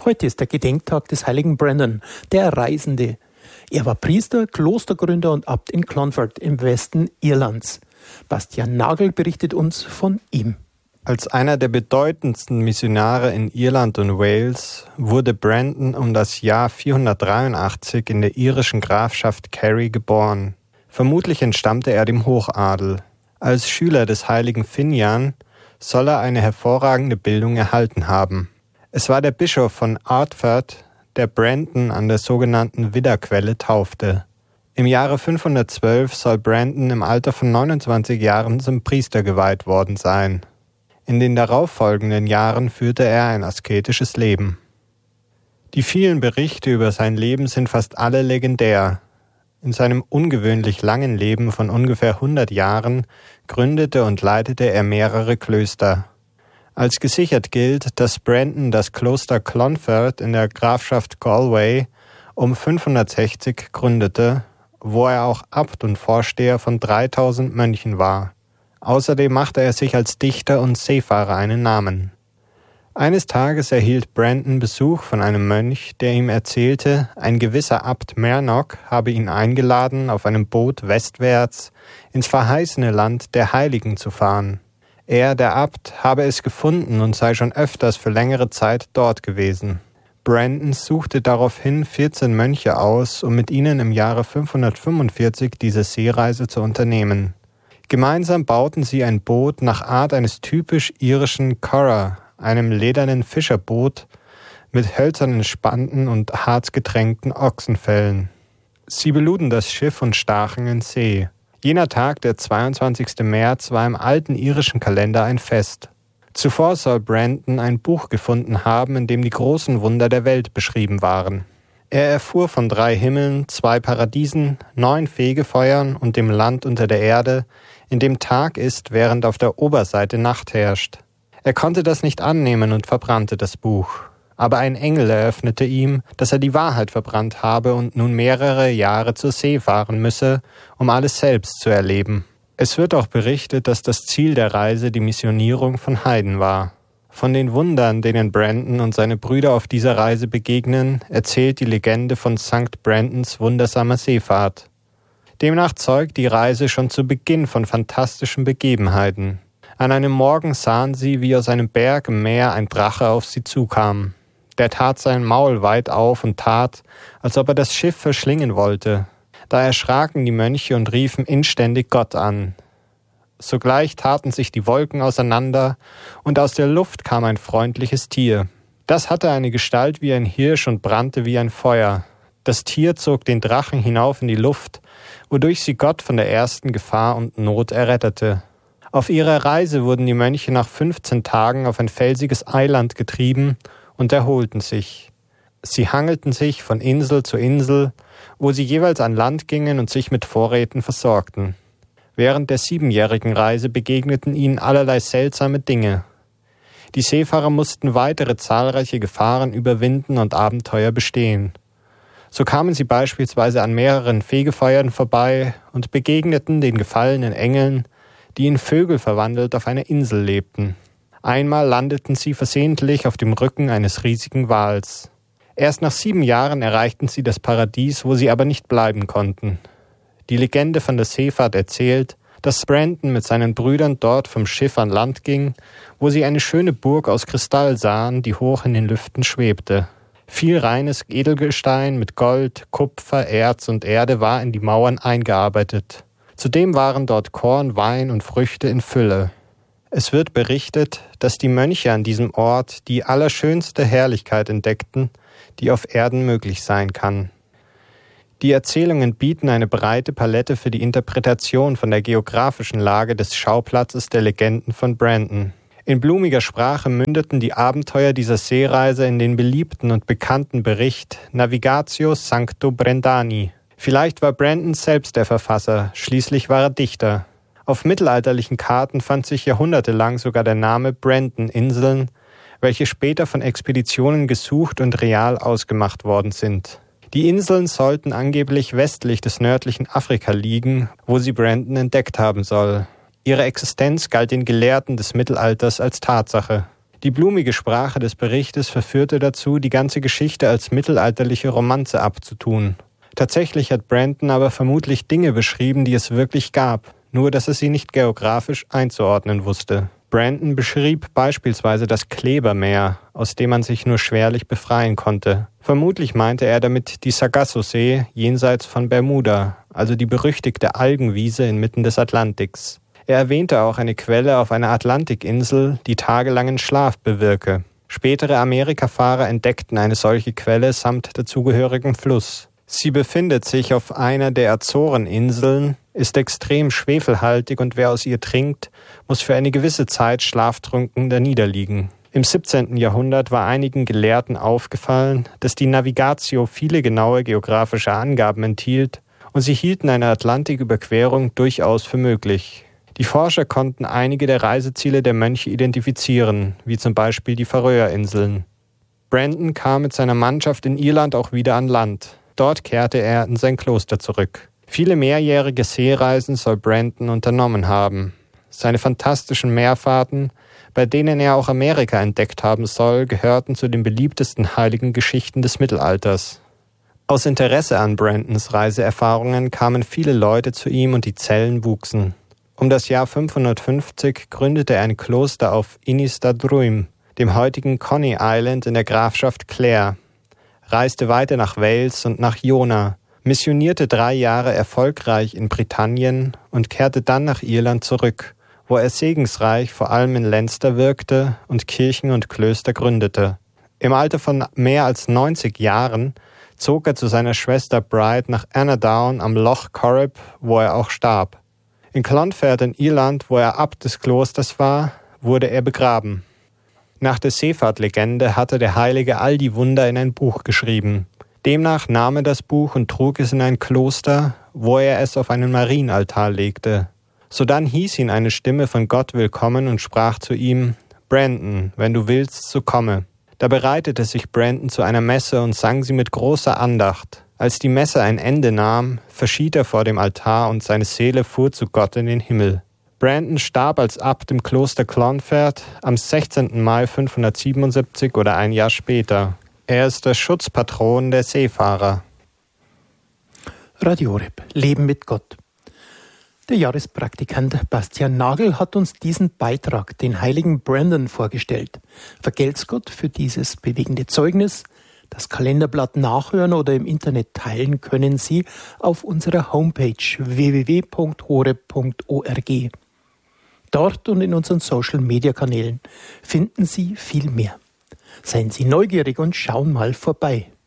Heute ist der Gedenktag des heiligen Brendan, der Reisende. Er war Priester, Klostergründer und Abt in Clonfert im Westen Irlands. Bastian Nagel berichtet uns von ihm. Als einer der bedeutendsten Missionare in Irland und Wales wurde Brendan um das Jahr 483 in der irischen Grafschaft Kerry geboren. Vermutlich entstammte er dem Hochadel. Als Schüler des heiligen Finian soll er eine hervorragende Bildung erhalten haben. Es war der Bischof von Ardfert, der Brendan an der sogenannten Widderquelle taufte. Im Jahre 512 soll Brendan im Alter von 29 Jahren zum Priester geweiht worden sein. In den darauffolgenden Jahren führte er ein asketisches Leben. Die vielen Berichte über sein Leben sind fast alle legendär. In seinem ungewöhnlich langen Leben von ungefähr 100 Jahren gründete und leitete er mehrere Klöster. Als gesichert gilt, dass Brendan das Kloster Clonfert in der Grafschaft Galway um 560 gründete, wo er auch Abt und Vorsteher von 3000 Mönchen war. Außerdem machte er sich als Dichter und Seefahrer einen Namen. Eines Tages erhielt Brendan Besuch von einem Mönch, der ihm erzählte, ein gewisser Abt Mernach habe ihn eingeladen, auf einem Boot westwärts ins verheißene Land der Heiligen zu fahren. Er, der Abt, habe es gefunden und sei schon öfters für längere Zeit dort gewesen. Brendan suchte daraufhin 14 Mönche aus, um mit ihnen im Jahre 545 diese Seereise zu unternehmen. Gemeinsam bauten sie ein Boot nach Art eines typisch irischen Curragh, einem ledernen Fischerboot mit hölzernen Spanten und harzgetränkten Ochsenfellen. Sie beluden das Schiff und stachen in See. Jener Tag, der 22. März, war im alten irischen Kalender ein Fest. Zuvor soll Brendan ein Buch gefunden haben, in dem die großen Wunder der Welt beschrieben waren. Er erfuhr von 3 Himmeln, 2 Paradiesen, 9 Fegefeuern und dem Land unter der Erde, in dem Tag ist, während auf der Oberseite Nacht herrscht. Er konnte das nicht annehmen und verbrannte das Buch. Aber ein Engel eröffnete ihm, dass er die Wahrheit verbrannt habe und nun mehrere Jahre zur See fahren müsse, um alles selbst zu erleben. Es wird auch berichtet, dass das Ziel der Reise die Missionierung von Heiden war. Von den Wundern, denen Brendan und seine Brüder auf dieser Reise begegnen, erzählt die Legende von St. Brendans wundersamer Seefahrt. Demnach zeugt die Reise schon zu Beginn von fantastischen Begebenheiten. An einem Morgen sahen sie, wie aus einem Berg im Meer ein Drache auf sie zukam. Der tat sein Maul weit auf und tat, als ob er das Schiff verschlingen wollte. Da erschraken die Mönche und riefen inständig Gott an. Sogleich taten sich die Wolken auseinander, und aus der Luft kam ein freundliches Tier. Das hatte eine Gestalt wie ein Hirsch und brannte wie ein Feuer. Das Tier zog den Drachen hinauf in die Luft, wodurch sie Gott von der ersten Gefahr und Not errettete. Auf ihrer Reise wurden die Mönche nach 15 Tagen auf ein felsiges Eiland getrieben und erholten sich. Sie hangelten sich von Insel zu Insel, wo sie jeweils an Land gingen und sich mit Vorräten versorgten. Während der 7-jährigen Reise begegneten ihnen allerlei seltsame Dinge. Die Seefahrer mussten weitere zahlreiche Gefahren überwinden und Abenteuer bestehen. So kamen sie beispielsweise an mehreren Fegefeuern vorbei und begegneten den gefallenen Engeln, die in Vögel verwandelt auf einer Insel lebten. Einmal landeten sie versehentlich auf dem Rücken eines riesigen Wals. Erst nach 7 Jahren erreichten sie das Paradies, wo sie aber nicht bleiben konnten. Die Legende von der Seefahrt erzählt, dass Brendan mit seinen Brüdern dort vom Schiff an Land ging, wo sie eine schöne Burg aus Kristall sahen, die hoch in den Lüften schwebte. Viel reines Edelgestein mit Gold, Kupfer, Erz und Erde war in die Mauern eingearbeitet. Zudem waren dort Korn, Wein und Früchte in Fülle. Es wird berichtet, dass die Mönche an diesem Ort die allerschönste Herrlichkeit entdeckten, die auf Erden möglich sein kann. Die Erzählungen bieten eine breite Palette für die Interpretation von der geografischen Lage des Schauplatzes der Legenden von Brendan. In blumiger Sprache mündeten die Abenteuer dieser Seereise in den beliebten und bekannten Bericht Navigatio Sancto Brendani. Vielleicht war Brendan selbst der Verfasser, schließlich war er Dichter. Auf mittelalterlichen Karten fand sich jahrhundertelang sogar der Name Brendan-Inseln, welche später von Expeditionen gesucht und real ausgemacht worden sind. Die Inseln sollten angeblich westlich des nördlichen Afrika liegen, wo sie Brendan entdeckt haben soll. Ihre Existenz galt den Gelehrten des Mittelalters als Tatsache. Die blumige Sprache des Berichtes verführte dazu, die ganze Geschichte als mittelalterliche Romanze abzutun. Tatsächlich hat Brandon aber vermutlich Dinge beschrieben, die es wirklich gab, nur dass er sie nicht geografisch einzuordnen wusste. Brandon beschrieb beispielsweise das Klebermeer, aus dem man sich nur schwerlich befreien konnte. Vermutlich meinte er damit die Sargasso-See jenseits von Bermuda, also die berüchtigte Algenwiese inmitten des Atlantiks. Er erwähnte auch eine Quelle auf einer Atlantikinsel, die tagelangen Schlaf bewirke. Spätere Amerikafahrer entdeckten eine solche Quelle samt dazugehörigem Fluss. Sie befindet sich auf einer der Azoreninseln, ist extrem schwefelhaltig und wer aus ihr trinkt, muss für eine gewisse Zeit schlaftrunken daniederliegen. Im 17. Jahrhundert war einigen Gelehrten aufgefallen, dass die Navigatio viele genaue geografische Angaben enthielt und sie hielten eine Atlantiküberquerung durchaus für möglich. Die Forscher konnten einige der Reiseziele der Mönche identifizieren, wie zum Beispiel die Färöerinseln. Brandon kam mit seiner Mannschaft in Irland auch wieder an Land. Dort kehrte er in sein Kloster zurück. Viele mehrjährige Seereisen soll Brandon unternommen haben. Seine fantastischen Meerfahrten, bei denen er auch Amerika entdeckt haben soll, gehörten zu den beliebtesten heiligen Geschichten des Mittelalters. Aus Interesse an Brandons Reiseerfahrungen kamen viele Leute zu ihm und die Zellen wuchsen. Um das Jahr 550 gründete er ein Kloster auf Inistadruim, dem heutigen Coney Island in der Grafschaft Clare, reiste weiter nach Wales und nach Iona, missionierte 3 Jahre erfolgreich in Britannien und kehrte dann nach Irland zurück, wo er segensreich vor allem in Leinster wirkte und Kirchen und Klöster gründete. Im Alter von mehr als 90 Jahren zog er zu seiner Schwester Bride nach Annadown am Loch Corrib, wo er auch starb. In Clonfert in Irland, wo er Abt des Klosters war, wurde er begraben. Nach der Seefahrtlegende hatte der Heilige all die Wunder in ein Buch geschrieben. Demnach nahm er das Buch und trug es in ein Kloster, wo er es auf einen Marienaltar legte. Sodann hieß ihn eine Stimme von Gott willkommen und sprach zu ihm: Brandon, wenn du willst, so komme. Da bereitete sich Brandon zu einer Messe und sang sie mit großer Andacht. Als die Messe ein Ende nahm, verschied er vor dem Altar und seine Seele fuhr zu Gott in den Himmel. Brandon starb als Abt im Kloster Clonfert am 16. Mai 577 oder ein Jahr später. Er ist der Schutzpatron der Seefahrer. Radio Horeb, Leben mit Gott. Der Jahrespraktikant Bastian Nagel hat uns diesen Beitrag, den heiligen Brandon, vorgestellt. Vergelt's Gott für dieses bewegende Zeugnis. Das Kalenderblatt nachhören oder im Internet teilen können Sie auf unserer Homepage www.horeb.org. Dort und in unseren Social-Media-Kanälen finden Sie viel mehr. Seien Sie neugierig und schauen mal vorbei.